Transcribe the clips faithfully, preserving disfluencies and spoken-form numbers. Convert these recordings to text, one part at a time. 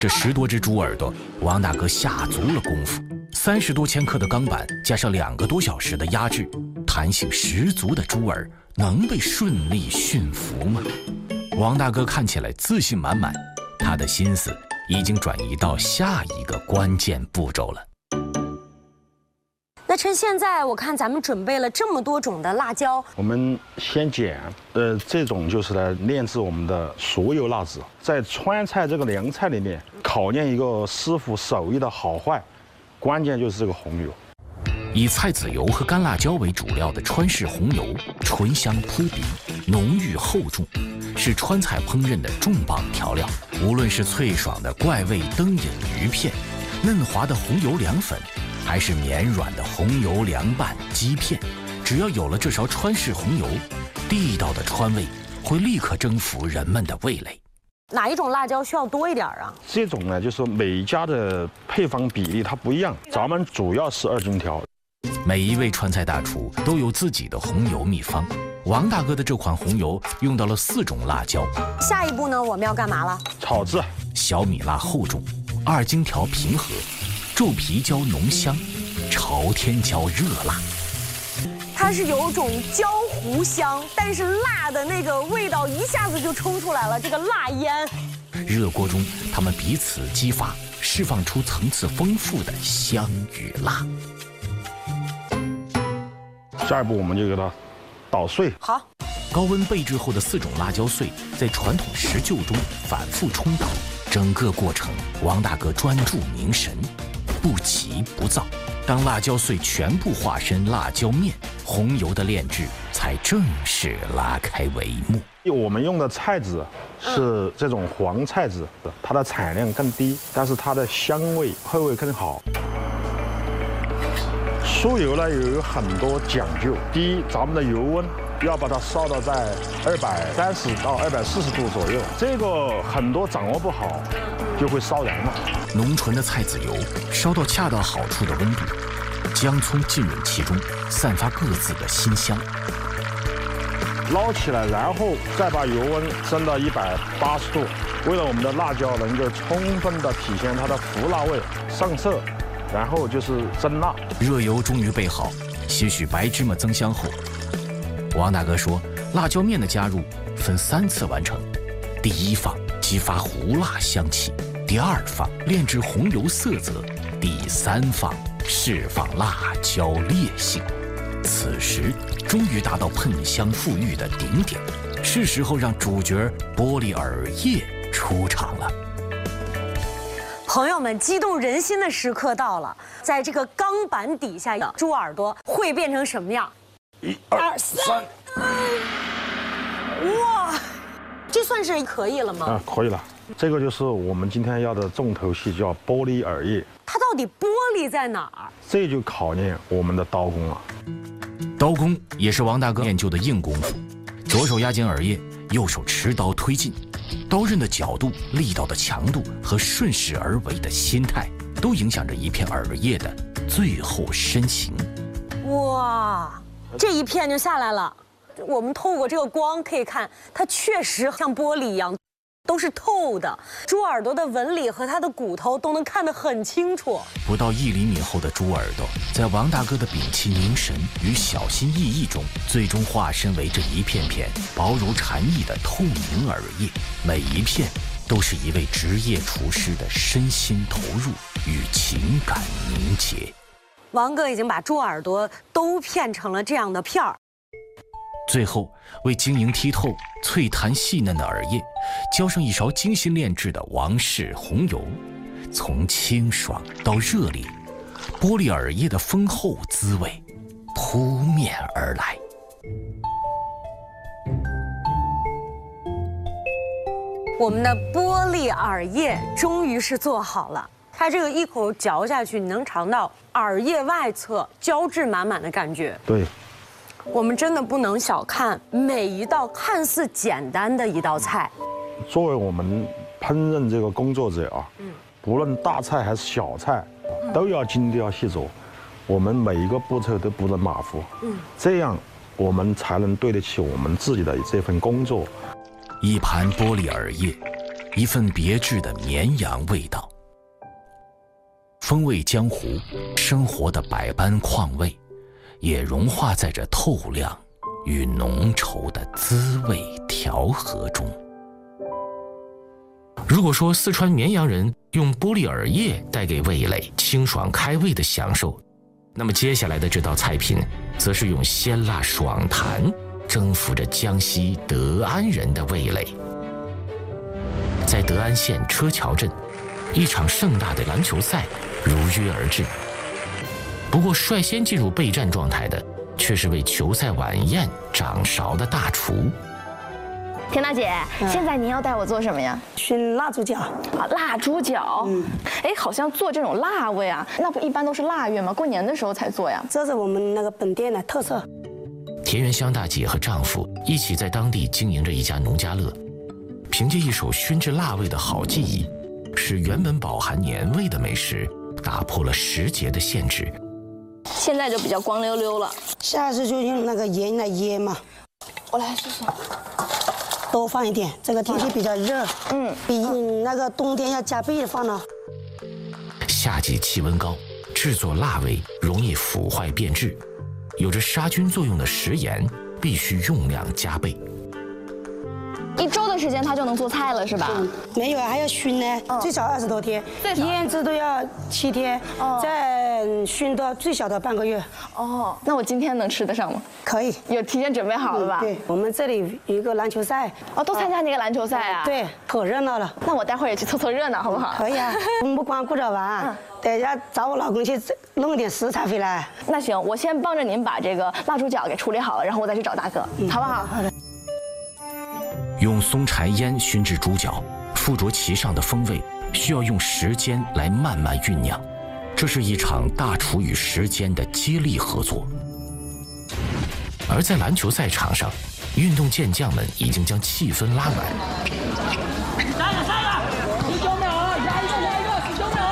这十多只猪耳朵，王大哥下足了功夫。三十多千克的钢板，加上两个多小时的压制，弹性十足的猪耳能被顺利驯服吗？王大哥看起来自信满满，他的心思已经转移到下一个关键步骤了。 那趁现在，我看咱们准备了这么多种的辣椒， 我们先剪，呃，这种就是来炼制我们的所有辣子。在川菜这个凉菜里面，考验一个师傅手艺的好坏，关键就是这个红油。 以菜籽油和干辣椒为主料的川式红油，醇香扑鼻，浓郁厚重，是川菜烹饪的重磅调料。无论是脆爽的怪味灯影鱼片，嫩滑的红油凉粉，还是绵软的红油凉拌鸡片，只要有了这勺川式红油，地道的川味会立刻征服人们的味蕾。 哪一种辣椒需要多一点啊？ 这种呢，就是每一家的配方比例它不一样，咱们主要是二荆条。 每一位川菜大厨都有自己的红油秘方。王大哥的这款红油用到了四种辣椒。 下一步呢，我们要干嘛了？ 炒制。 小米辣厚重，二荆条平和，皱皮椒浓香，朝天椒热辣。 它是有种焦糊香，但是辣的那个味道一下子就冲出来了，这个辣烟。 热锅中，它们彼此激发，释放出层次丰富的香与辣。 下一步我们就给它捣碎。 好。 高温备制后的四种辣椒碎，在传统石臼中反复冲捣，整个过程王大哥专注凝神，不急不躁。当辣椒碎全部化身辣椒面，红油的炼制才正式拉开帷幕。 我们用的菜籽是这种黄菜籽，它的产量更低，但是它的香味会味更好。酥油呢有很多讲究，第一，咱们的油温要把它烧到在二百三十到二百四十度左右，这个很多掌握不好，就会烧燃了。 浓醇的菜籽油烧到恰到好处的温度，姜葱浸润其中，散发各自的馨香。 捞起来，然后再把油温升到一百八十度，为了我们的辣椒能够充分的体现它的胡辣味上色。然后就是蒸辣， 热油终于备好，些许白芝麻增香后，王大哥说，辣椒面的加入分三次完成：第一放激发胡辣香气，第二放炼制红油色泽，第三放释放辣椒烈性。此时终于达到喷香馥郁的顶点，是时候让主角玻璃耳叶出场了。 朋友们，激动人心的时刻到了，在这个钢板底下的猪耳朵会变成什么样？ 一二三， 哇，这算是可以了吗？ 啊，可以了。这个就是我们今天要的重头戏，叫玻璃耳叶。 它到底玻璃在哪儿？ 这就考验我们的刀工了。 刀工也是王大哥练就的硬功夫，左手压紧耳叶，右手持刀推进。刀刃的角度、力道的强度和顺势而为的心态，都影响着一片耳叶的最后身形。 哇，这一片就下来了。我们透过这个光可以看，它确实像玻璃一样，都是透的。猪耳朵的纹理和它的骨头都能看得很清楚。 不到一厘米厚的猪耳朵，在王大哥的屏气凝神与小心翼翼中，最终化身为这一片片薄如蝉翼的透明耳叶。每一片都是一位职业厨师的身心投入与情感凝结。 王哥已经把猪耳朵都片成了这样的片儿。 最后，为晶莹剔透、脆弹细嫩的耳叶，浇上一勺精心炼制的王氏红油，从清爽到热烈，玻璃耳叶的丰厚滋味扑面而来。 我们的玻璃耳叶终于是做好了，它这个一口嚼下去，你能尝到耳叶外侧胶质满满的感觉。 对。 我们真的不能小看每一道看似简单的一道菜。 作为我们烹饪这个工作者啊，嗯，不论大菜还是小菜，都要精雕细琢，我们每一个步骤都不能马虎，嗯，这样我们才能对得起我们自己的这份工作。 一盘玻璃耳叶， 一份别致的绵阳味道。风味江湖，生活的百般况味，也融化在这透亮与浓稠的滋味调和中。如果说四川绵阳人用玻璃耳叶带给味蕾清爽开胃的享受，那么接下来的这道菜品则是用鲜辣爽弹征服着江西德安人的味蕾。在德安县车桥镇，一场盛大的篮球赛如约而至。不过率先进入备战状态的却是为球赛晚宴掌勺的大厨。 田大姐，嗯、现在您要带我做什么呀？ 熏腊猪脚啊，腊猪脚。嗯，哎，好像做这种腊味啊，那不一般都是腊月吗？过年的时候才做呀。 这是我们那个本店的特色。 田园香大姐和丈夫一起在当地经营着一家农家乐，凭借一手熏制腊味的好技艺，使原本饱含年味的美食打破了时节的限制。 现在就比较光溜溜了。 下次就用那个盐来腌嘛。 我来试试。 多放一点，这个天气比较热，嗯，比那个冬天要加倍的放了。 夏季气温高，制作腊味容易腐坏变质，有着杀菌作用的食盐必须用量加倍。 一周的时间它就能做菜了是吧？嗯， 没有，还要熏呢，哦、最少二十多天，腌制都要七天，哦、再熏到最少的半个月。 哦，那我今天能吃得上吗？ 可以， 有提前准备好了吧？ 嗯、对，我们这里有一个篮球赛， 哦，都参加那个篮球赛啊？ 对，可热闹了。 那我待会儿也去凑凑热闹，好不好？ 可以啊，我们不光顾着玩，嗯、等下找我老公去弄点食材回来。 那行，我先帮着您把这个腊猪脚给处理好了，然后我再去找大哥，嗯、好不好？ 好的。 用松柴烟熏制猪脚，附着其上的风味需要用时间来慢慢酝酿，这是一场大厨与时间的接力合作。而在篮球赛场上，运动健将们已经将气氛拉满。 三个三个，十九秒啊，压一个压一个，十九秒。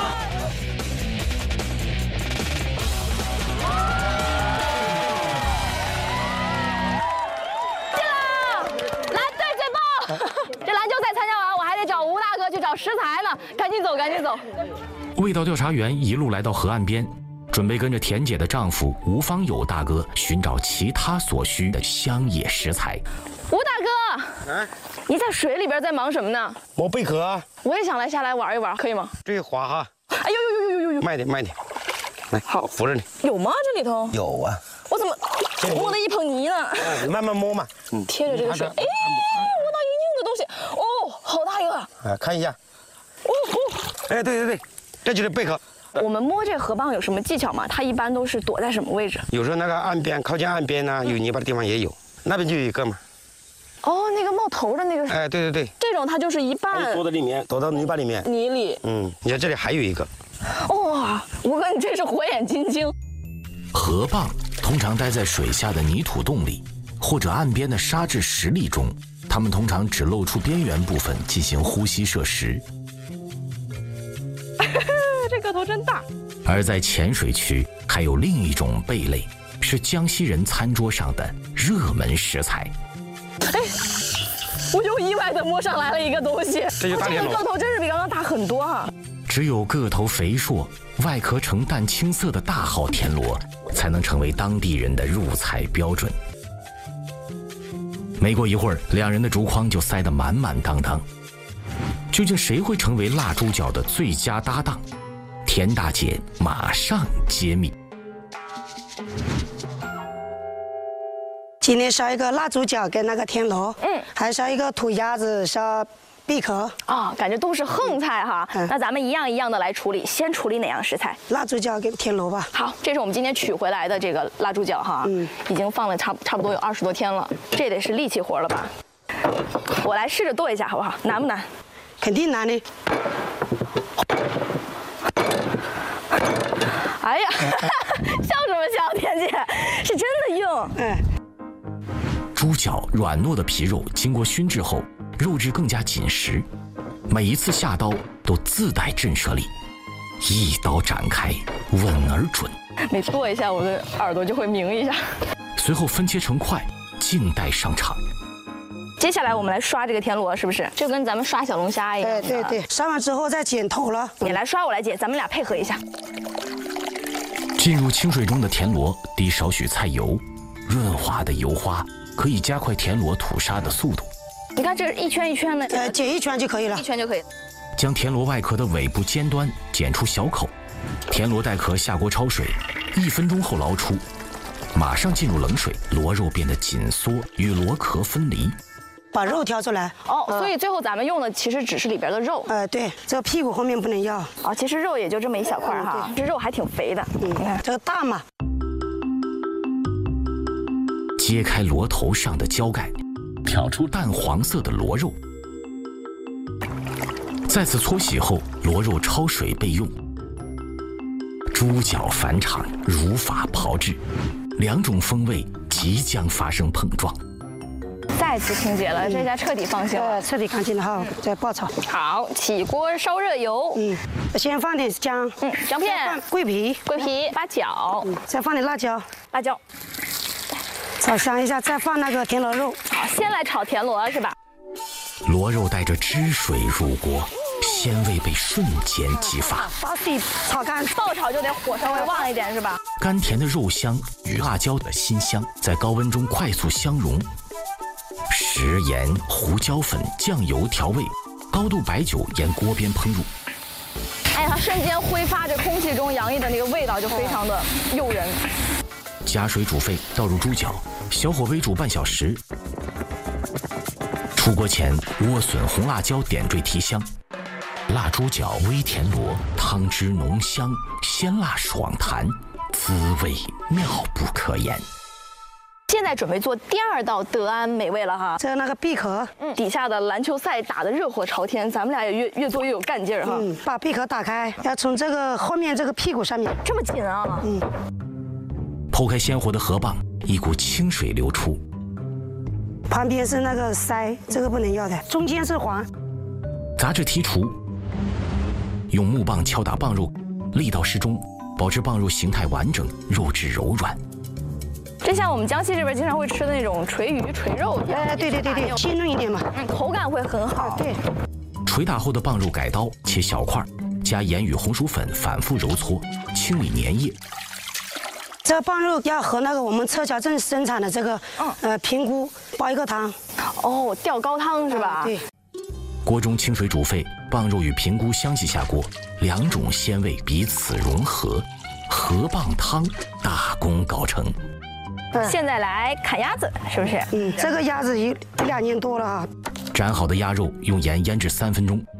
进了，蓝队最棒！这篮球赛参加完，我还得找吴大哥去找食材呢，赶紧走，赶紧走。 味道调查员一路来到河岸边，准备跟着田姐的丈夫吴方友大哥寻找其他所需的乡野食材。 吴大哥，啊，你在水里边在忙什么呢？ 摸贝壳啊。 我也想来下来玩一玩，可以吗？ 这个滑哈。 哎呦呦呦呦呦呦！ 慢点慢点，来，好，扶着你。 有吗？这里头有啊。 我怎么摸了一捧泥呢？ 你慢慢摸嘛。 嗯，贴着这个水，哎，摸到硬硬的东西。哦，好大一个。 啊，看一下。 哦哦。 哎，对对对，这就是贝壳。 我们摸这个河蚌有什么技巧吗？它一般都是躲在什么位置？ 有时候那个岸边靠近岸边呢，有泥巴的地方也有，那边就有一个嘛。 哦，那个冒头的那个。 哎，对对对。 这种它就是一半躲在里面，躲到泥巴里面。 泥里。 嗯，你看这里还有一个。 哇，吴哥，你真是火眼金睛。 河蚌通常待在水下的泥土洞里，或者岸边的沙质石砾中，它们通常只露出边缘部分进行呼吸摄食。 这个头真大。 而在浅水区，还有另一种贝类，是江西人餐桌上的热门食材。 哎，我又意外地摸上来了一个东西， 这就大田螺。 这个个头真是比刚刚大很多啊！ 只有个头肥硕、外壳呈淡青色的大号田螺，才能成为当地人的入菜标准。没过一会儿，两人的竹筐就塞得满满当当。究竟谁会成为腊猪脚的最佳搭档？田大姐马上揭秘。 今天烧一个腊猪脚跟那个田螺，嗯，还烧一个土鸭子，烧贝壳。 啊、哦，感觉都是横菜哈。嗯、那咱们一样一样的来处理，先处理哪样食材？ 腊猪脚跟田螺吧。 好，这是我们今天取回来的这个腊猪脚哈，嗯，已经放了差差不多有二十多天了，这得是力气活了吧？我来试着剁一下好不好？难不难？ 肯定难的。 哎呀，笑什么笑？田姐，是真的硬。嗯。 猪脚软糯的皮肉经过熏制后，肉质更加紧实，每一次下刀都自带震慑力，一刀斩开，稳而准。 每剁一下，我的耳朵就会鸣一下。 随后分切成块，静待上场。 接下来我们来刷这个田螺，是不是？就跟咱们刷小龙虾一样。 对对对，刷完之后再剪头了。 你来刷，我来剪，咱们俩配合一下。 进入清水中的田螺，滴少许菜油，润滑的油花可以加快田螺吐沙的速度。 你看这一圈一圈的， 呃，剪一圈就可以了， 一圈就可以。 将田螺外壳的尾部尖端剪出小口，田螺带壳下锅焯水，一分钟后捞出，马上进入冷水，螺肉变得紧缩，与螺壳分离。 把肉挑出来。 哦，所以最后咱们用的其实只是里边的肉。 呃，对，这个屁股后面不能要。 哦，其实肉也就这么一小块哈，这肉还挺肥的。 嗯，你看这个大嘛。 揭开螺头上的胶盖，挑出淡黄色的螺肉。再次搓洗后，螺肉焯水备用。猪脚返场，如法炮制，两种风味即将发生碰撞。 再次清洁了，这下彻底放心了。 呃，彻底干净了哈，再爆炒。 好，起锅烧热油。 嗯，先放点姜。 嗯，姜片。 桂皮。 桂皮。八角。 嗯，再放点辣椒。 辣椒。 炒香一下，再放那个田螺肉。 好，先来炒田螺是吧？ 螺肉带着汁水入锅，鲜味被瞬间激发。 把水炒干， 爆炒就得火稍微旺一点是吧？ 甘甜的肉香与辣椒的辛香在高温中快速相融。食盐、胡椒粉、酱油调味，高度白酒沿锅边烹入。 哎，它瞬间挥发着空气中洋溢的那个味道，就非常的诱人。 加水煮沸，倒入猪脚，小火微煮半小时。出锅前，莴笋、红辣椒点缀提香。辣猪脚微田螺，汤汁浓香，鲜辣爽弹，滋味妙不可言。 现在准备做第二道德安美味了哈， 这那个闭壳， 嗯，底下的篮球赛打得热火朝天，咱们俩也越越做越有干劲儿哈。 嗯，把闭壳打开，要从这个后面这个屁股上面， 这么紧啊？嗯。 剖开鲜活的河蚌，一股清水流出。 旁边是那个腮，这个不能要的，中间是黄。 杂质剔除，用木棒敲打蚌肉，力道适中，保持蚌肉形态完整，肉质柔软。 这像我们江西这边经常会吃的那种锤鱼、锤肉一样。 哎，对对对对，鲜嫩一点嘛， 嗯，口感会很好。 对。 捶打后的蚌肉改刀，切小块，加盐与红薯粉反复揉搓，清理粘液。 这蚌肉要和那个我们侧桥镇生产的这个，嗯、呃，平菇煲一个汤。 哦，吊高汤是吧？ 嗯、对。 锅中清水煮沸，蚌肉与平菇相继下锅，两种鲜味彼此融合，河蚌汤大功告成。 现在来砍鸭子，是不是？ 嗯，这个鸭子一两年多了啊。 斩好的鸭肉用盐腌制三分钟。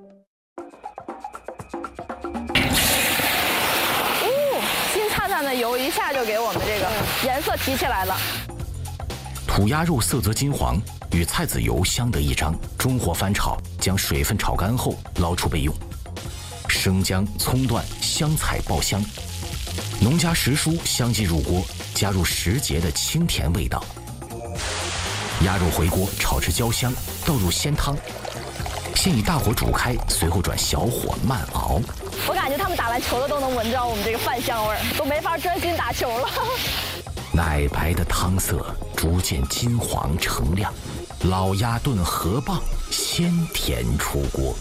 哦，金灿灿的油一下就给我们这个颜色提起来了。 土鸭肉色泽金黄，与菜籽油相得益彰。中火翻炒，将水分炒干后捞出备用。生姜、葱段、香菜爆香，农家时蔬相继入锅，加入时节的清甜味道。鸭肉回锅炒至焦香，倒入鲜汤，先以大火煮开，随后转小火慢熬。 我感觉他们打完球的都能闻着我们这个饭香味儿，都没法专心打球了。 奶白的汤色逐渐金黄澄亮，老鸭炖河蚌鲜甜出锅。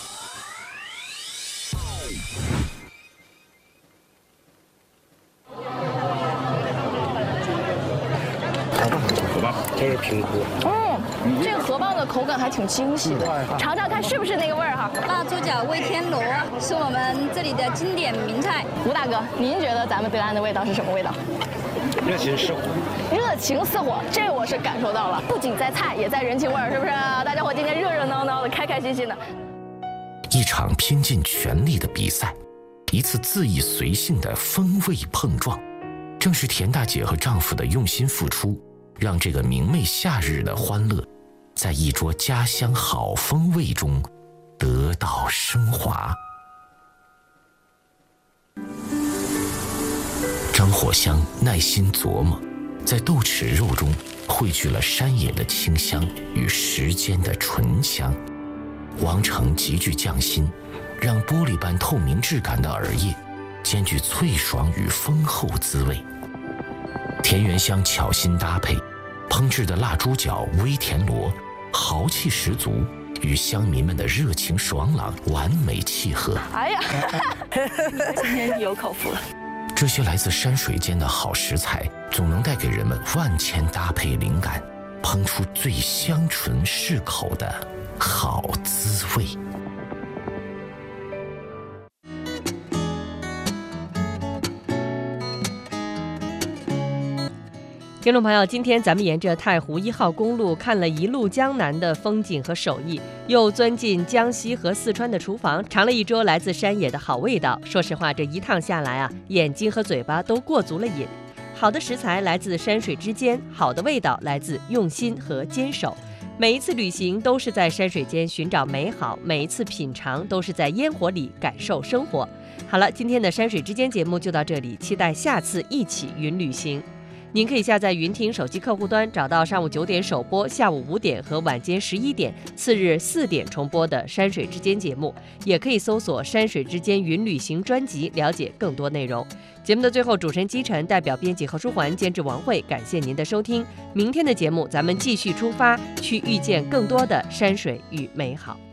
这个评估。 嗯，这个河蚌的口感还挺精细的，尝尝看是不是那个味儿哈。 辣猪脚煨天螺是我们这里的经典名菜。 吴大哥，您觉得咱们德安的味道是什么味道？ 热情似火。 热情似火，这我是感受到了，不仅在菜，也在人情味儿，是不是？大家伙今天热热闹闹的，开开心心的。 一场拼尽全力的比赛，一次恣意随性的风味碰撞，正是田大姐和丈夫的用心付出，让这个明媚夏日的欢乐，在一桌家乡好风味中得到升华。张火香耐心琢磨，在豆豉肉中汇聚了山野的清香与时间的醇香。王成极具匠心，让玻璃般透明质感的耳叶兼具脆爽与丰厚滋味。田园香巧心搭配，烹制的辣猪脚煨田螺豪气十足，与乡民们的热情爽朗完美契合。 哎呀，今天有口福了。 这些来自山水间的好食材，总能带给人们万千搭配灵感，烹出最香醇适口的好滋味。 听众朋友，今天咱们沿着太湖一号公路看了一路江南的风景和手艺，又钻进江西和四川的厨房，尝了一桌来自山野的好味道。说实话，这一趟下来啊，眼睛和嘴巴都过足了瘾。好的食材来自山水之间，好的味道来自用心和坚守。每一次旅行都是在山水间寻找美好，每一次品尝都是在烟火里感受生活。好了，今天的山水之间节目就到这里，期待下次一起云旅行。您可以下载云听手机客户端，找到上午九点首播、下午五点和晚间十一点、次日四点重播的山水之间节目，也可以搜索山水之间云旅行专辑，了解更多内容。节目的最后，主持人姬晨代表编辑何书桓、监制王慧，感谢您的收听。明天的节目咱们继续出发，去遇见更多的山水与美好。